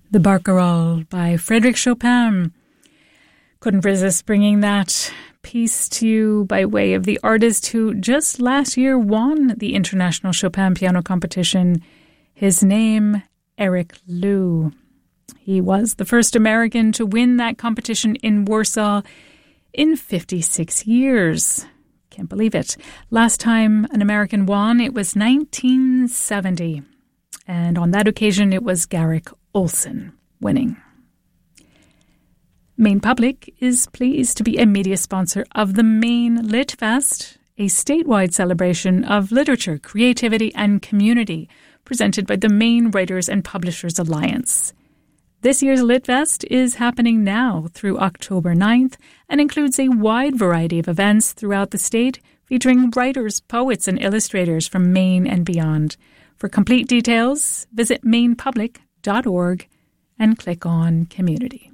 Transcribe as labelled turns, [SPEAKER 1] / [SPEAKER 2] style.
[SPEAKER 1] The Barcarolle by Frédéric Chopin. Couldn't resist bringing that piece to you by way of the artist who just last year won the International Chopin Piano Competition. His name, Eric Liu. He was the first American to win that competition in Warsaw in 56 years. Can't believe it. Last time an American won, it was 1970. And on that occasion, it was Garrick Olson winning. Maine Public is pleased to be a media sponsor of the Maine Lit Fest, a statewide celebration of literature, creativity, and community presented by the Maine Writers and Publishers Alliance. This year's Lit Fest is happening now through October 9th and includes a wide variety of events throughout the state featuring writers, poets, and illustrators from Maine and beyond. For complete details, visit mainepublic.org and click on Community.